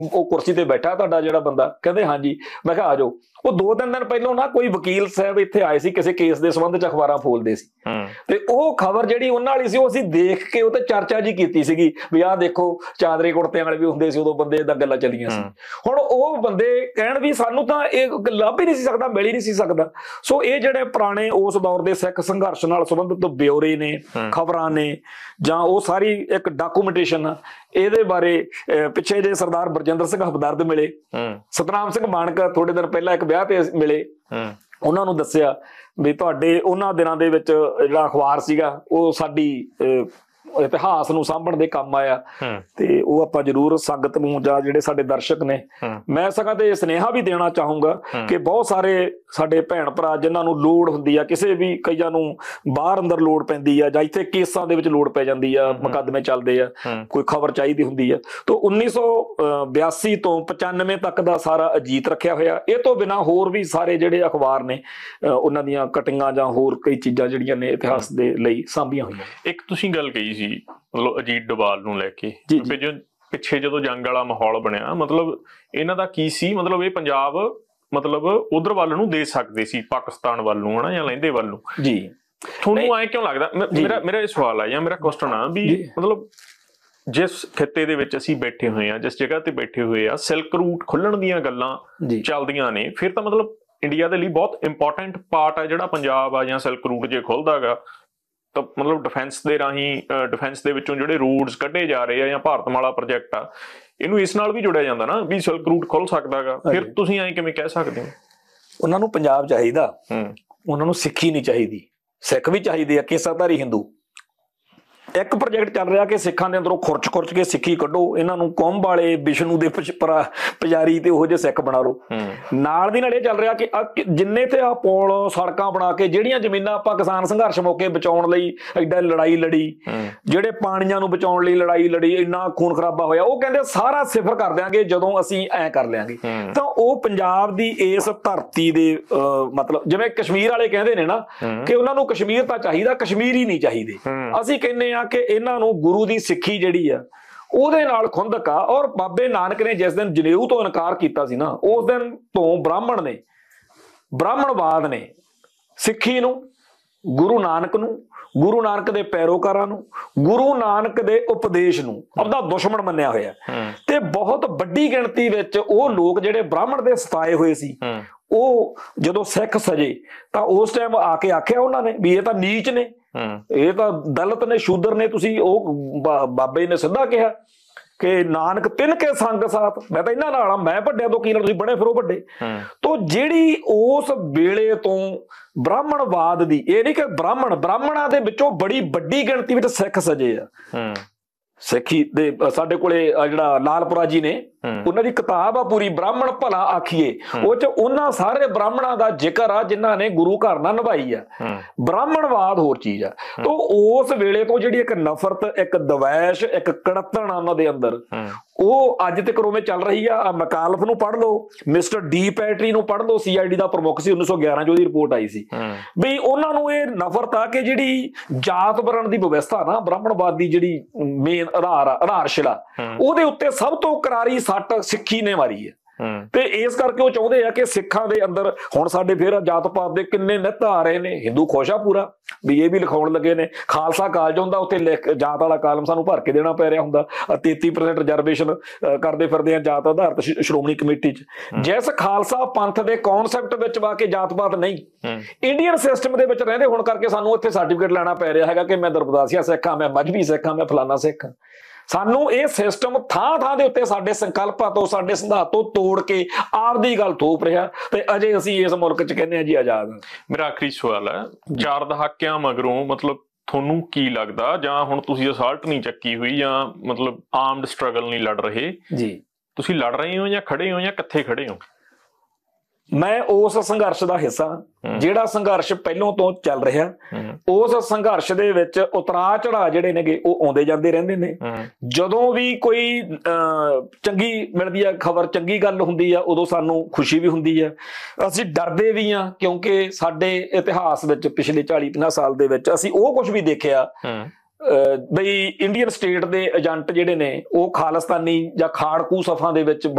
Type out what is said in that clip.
ਉਹ ਕੁਰਸੀ ਤੇ ਬੈਠਾ ਤੁਹਾਡਾ ਜਿਹੜਾ ਬੰਦਾ? ਕਹਿੰਦੇ ਹਾਂਜੀ। ਮੈਂ ਕਿਹਾ ਆ ਜਾਓ। ਉਹ 2-3 ਦਿਨ ਪਹਿਲਾਂ ਨਾ ਕੋਈ ਵਕੀਲ ਸਾਹਿਬ ਇੱਥੇ ਆਏ ਸੀ, ਕਿਸੇ ਕੇਸ ਦੇ ਸੰਬੰਧ ਚ ਅਖਬਾਰਾਂ ਫੋਲਦੇ ਸੀ, ਤੇ ਉਹ ਖਬਰ ਜਿਹੜੀ ਉਹਨਾਂ ਵਾਲੀ ਸੀ ਉਹ ਅਸੀਂ ਦੇਖ ਕੇ ਉਹ ਤੇ ਚਰਚਾ ਜੀ ਕੀਤੀ ਸੀਗੀ ਵੀ ਆਹ ਦੇਖੋ ਚਾਦਰੇ ਕੁੜਤਿਆਂ ਵਾਲੇ ਵੀ ਹੁੰਦੇ ਸੀ ਉਦੋਂ, ਬੰਦੇ ਏਦਾਂ ਗੱਲਾਂ ਚੱਲੀਆਂ ਸੀ। ਹੁਣ ਉਹ ਬੰਦੇ ਕਹਿਣ ਵੀ ਸਾਨੂੰ ਤਾਂ ਇਹ ਲੱਭ ਹੀ ਨਹੀਂ ਸੀ ਸਕਦਾ, ਮਿਲ ਹੀ ਨਹੀਂ ਸੀ ਸਕਦਾ। ਸੋ ਇਹ ਜਿਹੜੇ ਪੁਰਾਣੇ ਉਸ ਦੌਰ ਦੇ ਸਿੱਖ ਸੰਘਰਸ਼ ਨਾਲ ਸੰਬੰਧਿਤ ਬਿਓਰੇ ਨੇ, ਖਬਰਾਂ ਨੇ, ਜਾਂ ਉਹ ਸਾਰੀ ਇੱਕ ਡਾਕੂਮੈਂਟੇਸ਼ਨ ਆ, ਇਹਦੇ ਬਾਰੇ ਪਿੱਛੇ ਜੇ ਸਰਦਾਰ ਬਰਜਿੰਦਰ ਸਿੰਘ ਹਮਦਰਦ ਮਿਲੇ, ਸਤਨਾਮ ਸਿੰਘ ਮਾਣਕ ਥੋੜੇ ਦਿਨ ਪਹਿਲਾਂ ਇੱਕ ਵਿਆਹ ਤੇ ਮਿਲੇ, ਉਹਨਾਂ ਨੂੰ ਦੱਸਿਆ ਵੀ ਤੁਹਾਡੇ ਉਹਨਾਂ ਦਿਨਾਂ ਦੇ ਵਿੱਚ ਜਿਹੜਾ ਅਖਬਾਰ ਸੀਗਾ ਉਹ ਸਾਡੀ ਇਤਿਹਾਸ ਨੂੰ ਸਾਂਭਣ ਦੇ ਕੰਮ ਆਇਆ, ਤੇ ਉਹ ਆਪਾਂ ਜ਼ਰੂਰ ਸੰਗਤ ਨੂੰ ਜਾਂ ਜਿਹੜੇ ਸਾਡੇ ਦਰਸ਼ਕ ਨੇ, ਮੈਂ ਸਗੋਂ ਤੇ ਸੁਨੇਹਾ ਵੀ ਦੇਣਾ ਚਾਹੂੰਗਾ ਕਿ ਬਹੁਤ ਸਾਰੇ ਸਾਡੇ ਭੈਣ ਭਰਾ ਜਿਨ੍ਹਾਂ ਨੂੰ ਲੋੜ ਹੁੰਦੀ ਆ, ਕਿਸੇ ਵੀ ਕਈਆਂ ਨੂੰ ਬਾਹਰ ਅੰਦਰ ਲੋੜ ਪੈਂਦੀ ਆ, ਜਾਂ ਇੱਥੇ ਕੇਸਾਂ ਦੇ ਵਿੱਚ ਲੋੜ ਪੈ ਜਾਂਦੀ ਆ, ਮੁਕੱਦਮੇ ਚੱਲਦੇ ਆ, ਕੋਈ ਖਬਰ ਚਾਹੀਦੀ ਹੁੰਦੀ ਆ, ਤਾਂ 1982 ਤੋਂ 95 ਤੱਕ ਦਾ ਸਾਰਾ ਅਜੀਤ ਰੱਖਿਆ ਹੋਇਆ। ਇਹ ਤੋਂ ਬਿਨਾਂ ਹੋਰ ਵੀ ਸਾਰੇ ਜਿਹੜੇ ਅਖਬਾਰ ਨੇ ਉਹਨਾਂ ਦੀਆਂ ਕਟਿੰਗਾਂ ਜਾਂ ਹੋਰ ਕਈ ਚੀਜ਼ਾਂ ਜਿਹੜੀਆਂ ਨੇ ਇਤਿਹਾਸ ਦੇ ਲਈ ਸਾਂਭੀਆਂ ਹੋਈਆਂ। ਇੱਕ ਤੁਸੀਂ ਗੱਲ ਕਹੀ ਸੀ ਮਤਲਬ ਅਜੀਤ ਡੋਭਾਲ ਨੂੰ ਲੈ ਕੇ, ਪਿੱਛੇ ਜਦੋਂ ਜੰਗ ਵਾਲਾ ਮਾਹੌਲ ਬਣਿਆ, ਮਤਲਬ ਇਹਨਾਂ ਦਾ ਕੀ ਸੀ, ਮਤਲਬ ਇਹ ਪੰਜਾਬ ਮਤਲਬ ਉਧਰ ਵੱਲ ਨੂੰ ਦੇ ਸਕਦੇ ਸੀ, ਪਾਕਿਸਤਾਨ ਵੱਲ ਨੂੰ ਹਨਾ, ਜਾਂ ਲਹਿੰਦੇ ਵੱਲ ਨੂੰ ਜੀ। ਤੁਹਾਨੂੰ ਐਂ ਕਿਉਂ ਲੱਗਦਾ? ਮੇਰਾ ਇਹ ਸਵਾਲ ਆ ਜਾਂ ਮੇਰਾ ਕੁਐਸਚਨ ਆ ਵੀ ਮਤਲਬ ਜਿਸ ਖਿੱਤੇ ਦੇ ਵਿੱਚ ਅਸੀਂ ਬੈਠੇ ਹੋਏ ਆ, ਜਿਸ ਜਗ੍ਹਾ ਤੇ ਬੈਠੇ ਹੋਏ ਆ, ਸਿਲਕ ਰੂਟ ਖੁੱਲਣ ਦੀਆਂ ਗੱਲਾਂ ਚੱਲਦੀਆਂ ਨੇ, ਫਿਰ ਤਾਂ ਮਤਲਬ ਇੰਡੀਆ ਦੇ ਲਈ ਬਹੁਤ ਇੰਪੋਰਟੈਂਟ ਪਾਰਟ ਆ ਜਿਹੜਾ ਪੰਜਾਬ ਆ, ਜਾਂ ਸਿਲਕ ਰੂਟ ਜੇ ਖੁੱਲਦਾ ਗਾ ਤਾਂ ਮਤਲਬ ਡਿਫੈਂਸ ਦੇ ਰਾਹੀਂ, ਡਿਫੈਂਸ ਦੇ ਵਿੱਚੋਂ ਜਿਹੜੇ ਰੋਡਸ ਕੱਢੇ ਜਾ ਰਹੇ ਆ, ਜਾਂ ਭਾਰਤਮਾਲਾ ਪ੍ਰੋਜੈਕਟ ਆ, ਇਹਨੂੰ ਇਸ ਨਾਲ ਵੀ ਜੁੜਿਆ ਜਾਂਦਾ ਨਾ ਵੀ ਸਿਲਕ ਰੂਟ ਖੁੱਲ ਸਕਦਾ ਗਾ। ਫਿਰ ਤੁਸੀਂ ਐਂ ਕਿਵੇਂ ਕਹਿ ਸਕਦੇ ਹੋ? ਉਹਨਾਂ ਨੂੰ ਪੰਜਾਬ ਚਾਹੀਦਾ, ਉਹਨਾਂ ਨੂੰ ਸਿੱਖੀ ਨਹੀਂ ਚਾਹੀਦੀ। ਸਿੱਖ ਵੀ ਚਾਹੀਦੇ ਆ, ਕੇਸਾਧਾਰੀ ਹਿੰਦੂ। ਇੱਕ ਪ੍ਰੋਜੈਕਟ ਚੱਲ ਰਿਹਾ ਕਿ ਸਿੱਖਾਂ ਦੇ ਅੰਦਰੋਂ ਖੁਰਚ ਕੇ ਸਿੱਖੀ ਕੱਢੋ, ਇਹਨਾਂ ਨੂੰ ਕੁੰਭ ਵਾਲੇ, ਵਿਸ਼ਨੂੰ ਦੇ ਪੁਜਾਰੀ ਤੇ ਉਹੋ ਜਿਹੇ ਸਿੱਖ ਬਣਾ ਲਓ। ਨਾਲ ਦੀ ਨਾਲ ਇਹ ਚੱਲ ਰਿਹਾ ਕਿ ਜਿੰਨੇ ਤੇ ਆ ਪੁਲ ਸੜਕਾਂ ਬਣਾ ਕੇ, ਜਿਹੜੀਆਂ ਜ਼ਮੀਨਾਂ ਆਪਾਂ ਕਿਸਾਨ ਸੰਘਰਸ਼ ਮੌਕੇ ਬਚਾਉਣ ਲਈ ਐਡਾ ਲੜਾਈ ਲੜੀ, ਜਿਹੜੇ ਪਾਣੀਆਂ ਨੂੰ ਬਚਾਉਣ ਲਈ ਲੜਾਈ ਲੜੀ, ਇੰਨਾ ਖੂਨ ਖਰਾਬਾ ਹੋਇਆ, ਉਹ ਕਹਿੰਦੇ ਸਾਰਾ ਸਿਫਰ ਕਰ ਦਿਆਂਗੇ ਜਦੋਂ ਅਸੀਂ ਐਂ ਕਰ ਲਿਆਂਗੇ। ਤਾਂ ਉਹ ਪੰਜਾਬ ਦੀ ਇਸ ਧਰਤੀ ਦੇ ਮਤਲਬ ਜਿਵੇਂ ਕਸ਼ਮੀਰ ਵਾਲੇ ਕਹਿੰਦੇ ਨੇ ਨਾ ਕਿ ਉਹਨਾਂ ਨੂੰ ਕਸ਼ਮੀਰ ਤਾਂ ਚਾਹੀਦਾ, ਕਸ਼ਮੀਰੀ ਨਹੀਂ ਚਾਹੀਦੇ। ਅਸੀਂ ਕਹਿੰਦੇ ਆ ਕਿ ਇਹਨਾਂ ਨੂੰ ਗੁਰੂ ਦੀ ਸਿੱਖੀ ਜਿਹੜੀ ਆ ਉਹਦੇ ਨਾਲ ਖੁੰਦਕ ਆ। ਔਰ ਬਾਬੇ ਨਾਨਕ ਨੇ ਜਿਸ ਦਿਨ ਜਨੇਊ ਤੋਂ ਇਨਕਾਰ ਕੀਤਾ ਸੀ ਨਾ, ਉਸ ਦਿਨ ਤੋਂ ਬ੍ਰਾਹਮਣਵਾਦ ਨੇ ਸਿੱਖੀ ਨੂੰ, ਗੁਰੂ ਨਾਨਕ ਨੂੰ, ਗੁਰੂ ਨਾਨਕ ਦੇ ਪੈਰੋਕਾਰਾਂ ਨੂੰ, ਗੁਰੂ ਨਾਨਕ ਦੇ ਉਪਦੇਸ਼ ਨੂੰ ਆਪਦਾ ਦੁਸ਼ਮਣ ਮੰਨਿਆ ਹੋਇਆ। ਤੇ ਬਹੁਤ ਵੱਡੀ ਗਿਣਤੀ ਵਿੱਚ ਉਹ ਲੋਕ ਜਿਹੜੇ ਬ੍ਰਾਹਮਣ ਦੇ ਸਤਾਏ ਹੋਏ ਸੀ, ਉਹ ਜਦੋਂ ਸਿੱਖ ਸਜੇ ਤਾਂ ਉਸ ਟਾਈਮ ਆ ਕੇ ਆਖਿਆ ਉਹਨਾਂ ਨੇ ਵੀ ਇਹ ਤਾਂ ਨੀਚ ਨੇ, ਇਹ ਤਾਂ ਦਲਿਤ ਨੇ, ਸ਼ੂਦਰ ਨੇ। ਤੁਸੀਂ ਉਹ ਬਾਬੇ ਨੇ ਸਿੱਧਾ ਕਿਹਾ ਕਿ ਨਾਨਕ ਤਿੰਨ ਕੇ ਸੰਗ ਸਾਥ, ਮੈਂ ਤਾਂ ਇਹਨਾਂ ਨਾਲ ਆ, ਮੈਂ ਵੱਡਿਆਂ ਤੋਂ ਕੀ ਨਾਲ, ਤੁਸੀਂ ਬਣੇ ਫਿਰੋ ਵੱਡੇ। ਤੋਂ ਜਿਹੜੀ ਉਸ ਵੇਲੇ ਤੋਂ ਬ੍ਰਾਹਮਣਵਾਦ ਦੀ, ਇਹ ਨਹੀਂ ਕਿ ਬ੍ਰਾਹਮਣਾਂ ਦੇ ਵਿੱਚੋਂ ਬੜੀ ਵੱਡੀ ਗਿਣਤੀ ਵਿੱਚ ਸਿੱਖ ਸਜੇ ਆ। ਸਿੱਖੀ ਦੇ ਸਾਡੇ ਕੋਲੇ ਜਿਹੜਾ ਲਾਲਪੁਰਾ ਜੀ ਨੇ, ਉਹਨਾਂ ਦੀ ਕਿਤਾਬ ਆ ਪੂਰੀ, ਬ੍ਰਾਹਮਣ ਭਲਾ ਆਖੀਏ, ਉਹ ਚ ਉਹਨਾਂ ਸਾਰੇ ਬ੍ਰਾਹਮਣਾਂ ਦਾ ਜ਼ਿਕਰ ਆ ਜਿਨ੍ਹਾਂ ਨੇ ਗੁਰੂ ਘਰ ਨਾਲ ਨਿਭਾਈ ਆ। ਬ੍ਰਾਹਮਣਵਾਦ ਹੋਰ ਚੀਜ਼ ਆ। ਤਾਂ ਉਸ ਵੇਲੇ ਤੋਂ ਜਿਹੜੀ ਇੱਕ ਨਫ਼ਰਤ, ਇੱਕ ਦਵੈਸ਼, ਇੱਕ ਕੜੱਤਣ ਉਹਨਾਂ ਦੇ ਅੰਦਰ, ਉਹ ਅੱਜ ਤੱਕ ਉਵੇਂ ਚੱਲ ਰਹੀ ਆ। ਮਕਾਲਫ ਨੂੰ ਪੜ੍ਹ ਲਓ, ਮਿਸਟਰ ਡੀ ਪੈਟਰੀ ਨੂੰ ਪੜ੍ਹ ਲਓ, CID ਦਾ ਪ੍ਰਮੁੱਖ ਸੀ 1911 ਚ, ਉਹਦੀ ਰਿਪੋਰਟ ਆਈ ਸੀ ਵੀ ਉਹਨਾਂ ਨੂੰ ਇਹ ਨਫ਼ਰਤ ਆ ਕਿ ਜਿਹੜੀ ਜਾਤ ਵਰਣ ਦੀ ਵਿਵਸਥਾ ਨਾ, ਬ੍ਰਾਹਮਣਵਾਦ ਦੀ ਜਿਹੜੀ ਮੇਨ ਆਧਾਰਸ਼ਿਲਾ, ਉਹਦੇ ਉੱਤੇ ਸਭ ਤੋਂ ਕਰਾਰੀ ਸੱਟ ਸਿੱਖੀ ਨੇ ਮਾਰੀ ਹੈ। ਤੇ ਇਸ ਕਰਕੇ ਉਹ ਚਾਹੁੰਦੇ ਆ ਕਿ ਸਿੱਖਾਂ ਦੇ ਅੰਦਰ ਹੁਣ ਸਾਡੇ ਫਿਰ ਜਾਤ ਪਾਤ ਦੇ ਕਿੰਨੇ ਨਿੱਤ ਆ ਰਹੇ ਨੇ। ਹਿੰਦੂ ਖੁਸ਼ ਆ ਪੂਰਾ ਵੀ ਇਹ ਵੀ ਲਿਖਾਉਣ ਲੱਗੇ ਨੇ, ਖਾਲਸਾ ਕਾਲਜ ਹੁੰਦਾ, ਉੱਥੇ ਜਾਤ ਵਾਲਾ ਕਾਲਮ ਸਾਨੂੰ ਭਰ ਕੇ ਦੇਣਾ ਪੈ ਰਿਹਾ ਹੁੰਦਾ, 33% ਰਿਜ਼ਰਵੇਸ਼ਨ ਕਰਦੇ ਫਿਰਦੇ ਆ ਜਾਤ ਆਧਾਰਿਤ ਸ਼੍ਰੋਮਣੀ ਕਮੇਟੀ ਚ। ਜਿਸ ਖਾਲਸਾ ਪੰਥ ਦੇ ਕੌਨਸੈਪਟ ਵਿੱਚ ਵਾ ਕੇ ਜਾਤ ਪਾਤ ਨਹੀਂ, ਇੰਡੀਅਨ ਸਿਸਟਮ ਦੇ ਵਿੱਚ ਰਹਿੰਦੇ ਹੋਣ ਕਰਕੇ ਸਾਨੂੰ ਇੱਥੇ ਸਰਟੀਫਿਕੇਟ ਲੈਣਾ ਪੈ ਰਿਹਾ ਹੈਗਾ ਕਿ ਮੈਂ ਦਰਬਦਾਸੀਆ ਸਿੱਖ ਹਾਂ, ਮੈਂ ਮਜ਼੍ਹਬੀ ਸਿੱਖ ਹਾਂ, ਮੈਂ ਫਲਾਨਾ ਸਿੱਖ ਹਾਂ। ਸਾਨੂੰ ਇਹ ਸਿਸਟਮ ਥਾਂ ਦੇ ਉੱਤੇ ਸਾਡੇ ਸੰਕਲਪਾਂ ਤੋਂ, ਸਾਡੇ ਸਿਧਾਂਤ ਤੋਂ ਤੋੜ ਕੇ ਆਪਦੀ ਗੱਲ ਥੋਪ ਰਿਹਾ, ਤੇ ਅਜੇ ਅਸੀਂ ਇਸ ਮੁਲਕ ਚ ਕਹਿੰਦੇ ਆ ਜੀ ਆਜ਼ਾਦ। ਮੇਰਾ ਆਖਰੀ ਸਵਾਲ ਹੈ, 4 ਦਹਾਕਿਆਂ ਮਗਰੋਂ ਮਤਲਬ ਤੁਹਾਨੂੰ ਕੀ ਲੱਗਦਾ, ਜਾਂ ਹੁਣ ਤੁਸੀਂ ਅਸਾਲਟ ਨਹੀਂ ਚੱਕੀ ਹੋਈ, ਜਾਂ ਮਤਲਬ ਆਰਮਡ ਸਟਰਗਲ ਨਹੀਂ ਲੜ ਰਹੇ ਜੀ, ਤੁਸੀਂ ਲੜ ਰਹੇ ਹੋ ਜਾਂ ਖੜੇ ਹੋ, ਜਾਂ ਕਿੱਥੇ ਖੜੇ ਹੋ? ਮੈਂ ਉਸ ਸੰਘਰਸ਼ ਦਾ ਹਿੱਸਾ, ਜਿਹੜਾ ਸੰਘਰਸ਼ ਪਹਿਲੋਂ ਤੋਂ ਚੱਲ ਰਿਹਾ। ਉਸ ਸੰਘਰਸ਼ ਦੇ ਵਿੱਚ ਉਤਰਾਅ ਚੜਾਅ ਜਿਹੜੇ ਨੇਗੇ ਉਹ ਆਉਂਦੇ ਜਾਂਦੇ ਰਹਿੰਦੇ ਨੇ। ਜਦੋਂ ਵੀ ਕੋਈ ਚੰਗੀ ਮਿਲਦੀ ਆ ਖਬਰ, ਚੰਗੀ ਗੱਲ ਹੁੰਦੀ ਆ, ਉਦੋਂ ਸਾਨੂੰ ਖੁਸ਼ੀ ਵੀ ਹੁੰਦੀ ਆ। ਅਸੀਂ ਡਰਦੇ ਵੀ ਆ ਕਿਉਂਕਿ ਸਾਡੇ ਇਤਿਹਾਸ ਵਿੱਚ ਪਿਛਲੇ 40-50 ਸਾਲ ਦੇ ਵਿੱਚ ਅਸੀਂ ਉਹ ਕੁਝ ਵੀ ਦੇਖਿਆ ਬਈ ਇੰਡੀਅਨ ਸਟੇਟ ਦੇ ਏਜੰਟ ਜਿਹੜੇ ਨੇ ਉਹ ਖਾਲਿਸਤਾਨੀ ਜਾਂ ਖਾੜਕੂ ਸਫਾਂ ਦੇ ਵਿੱਚ